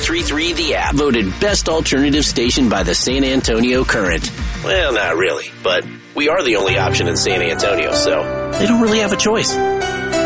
1033 The App. Voted best alternative station by the San Antonio Current. Well, not really, but we are the only option in San Antonio, so they don't really have a choice.